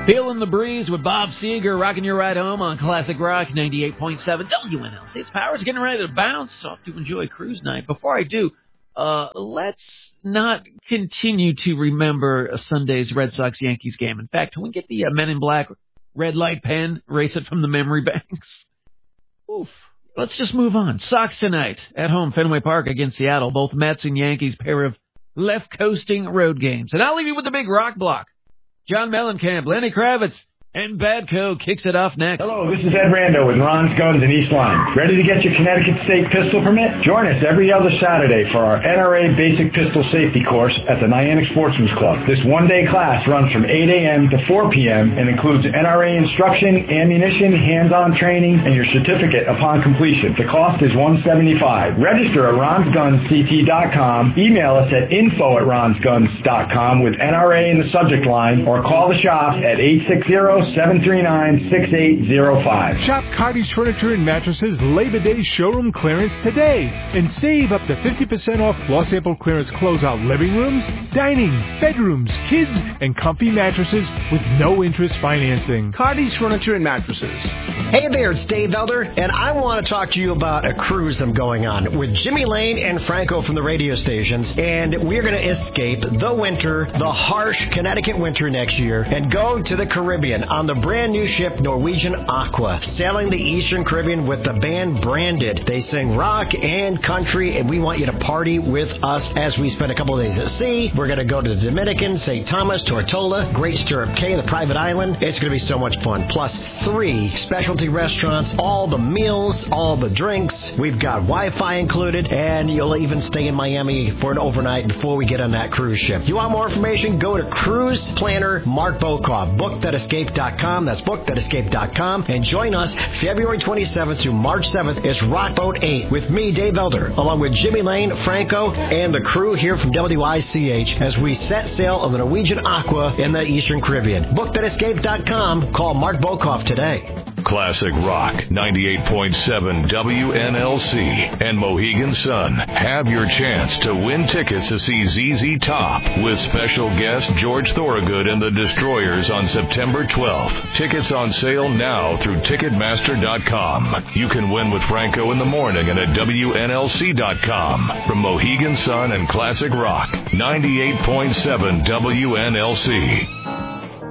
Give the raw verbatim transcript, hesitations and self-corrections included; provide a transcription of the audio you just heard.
Feeling the breeze with Bob Seger, rocking your ride home on Classic Rock ninety-eight point seven W N L C. It's Power's getting ready to bounce off to enjoy cruise night. Before I do, uh, let's not continue to remember Sunday's Red Sox-Yankees game. In fact, can we get the uh, Men in Black red light pen, erase it from the memory banks? Oof. Let's just move on. Sox tonight at home, Fenway Park against Seattle. Both Mets and Yankees, pair of left-coasting road games. And I'll leave you with the big rock block. John Mellencamp, Lenny Kravitz, and Badco kicks it off next. Hello, this is Ed Rando with Ron's Guns in East Lyme. Ready to get your Connecticut State pistol permit? Join us every other Saturday for our N R A Basic Pistol Safety course at the Niantic Sportsman's Club. This one-day class runs from eight a.m. to four p.m. and includes N R A instruction, ammunition, hands-on training, and your certificate upon completion. The cost is one hundred seventy-five dollars. Register at rons guns c t dot com. Email us at info at rons guns dot com with N R A in the subject line, or call the shop at eight six zero, seven three nine, six eight zero five. Shop Cardi's Furniture and Mattresses Labor Day showroom clearance today and save up to fifty percent off floor sample clearance closeout living rooms, dining, bedrooms, kids, and comfy mattresses with no interest financing. Cardi's Furniture and Mattresses. Hey there, it's Dave Elder, and I want to talk to you about a cruise I'm going on with Jimmy Lane and Franco from the radio stations, and we're going to escape the winter, the harsh Connecticut winter next year, and go to the Caribbean on the brand new ship Norwegian Aqua, sailing the Eastern Caribbean with the band Branded. They sing rock and country, and we want you to party with us as we spend a couple of days at sea. We're going to go to the Dominican, Saint Thomas, Tortola, Great Stirrup Cay, the private island. It's going to be so much fun. Plus three specialty restaurants, all the meals, all the drinks. We've got Wi-Fi included, and you'll even stay in Miami for an overnight before we get on that cruise ship. You want more information? Go to Cruise Planner Mark Bokoff, book that escape dot com. That's book that escape dot com. And join us February twenty-seventh through March seventh. It's Rockboat eight with me, Dave Elder, along with Jimmy Lane, Franco, and the crew here from W I C H as we set sail on the Norwegian Aqua in the Eastern Caribbean. book that escape dot com. Call Mark Bokoff today. Classic Rock ninety-eight point seven W N L C and Mohegan Sun have your chance to win tickets to see Z Z Top with special guest George Thorogood and the Destroyers on September twelfth. Tickets on sale now through Ticketmaster dot com. You can win with Franco in the morning and at W N L C dot com. From Mohegan Sun and Classic Rock ninety-eight point seven W N L C.